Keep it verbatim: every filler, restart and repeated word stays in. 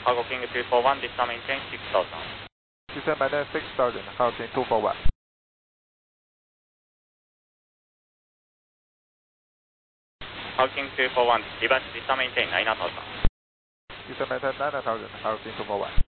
Cargo King two four one, descend maintain six thousand. Descend maintain six thousand, Cargo King two four one. Cargo King two four one, reverse descend maintain nine thousand. Descend maintain nine thousand, Cargo King two four one.